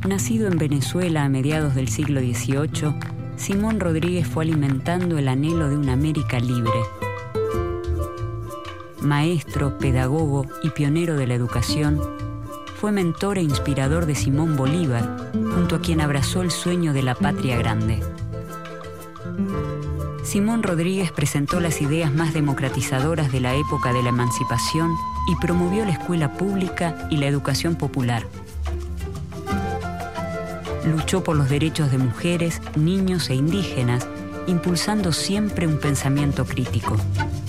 Nacido en Venezuela a mediados del siglo XVIII, Simón Rodríguez fue alimentando el anhelo de una América libre. Maestro, pedagogo y pionero de la educación, fue mentor e inspirador de Simón Bolívar, junto a quien abrazó el sueño de la patria grande. Simón Rodríguez presentó las ideas más democratizadoras de la época de la emancipación y promovió la escuela pública y la educación popular. Luchó por los derechos de mujeres, niños e indígenas, impulsando siempre un pensamiento crítico.